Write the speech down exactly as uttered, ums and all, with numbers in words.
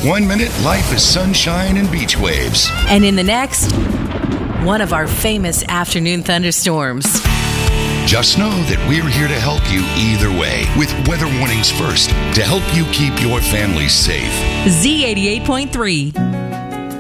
One minute, life is sunshine and beach waves. And in the next, one of our famous afternoon thunderstorms. Just know that we're here to help you either way with weather warnings first to help you keep your family safe. Z eighty-eight point three.